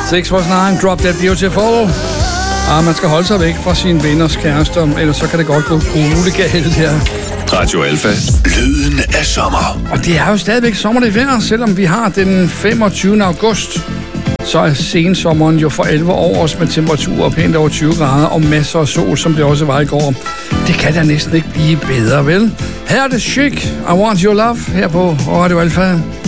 6 was 9, Drop Dead Beautiful. Man skal holde sig væk fra sine venners kærester, ellers så kan det godt gå galt her. Radio Alfa, lyden af sommer. Og det er jo stadigvæk sommerligt vejr, selvom vi har den 25. august. Så er sensommeren jo for 11 over os med temperaturer pænt over 20 grader og masser af sol, som det også var i går. Det kan da næsten ikke blive bedre, vel? Her er det Chic, I Want Your Love, her på Radio Alfa.